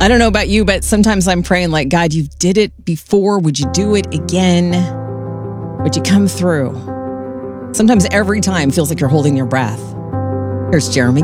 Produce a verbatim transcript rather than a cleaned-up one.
I don't know about you, but sometimes I'm praying like, God, you did it before. Would you do it again? Would you come through? Sometimes every time feels like you're holding your breath. Here's Jeremy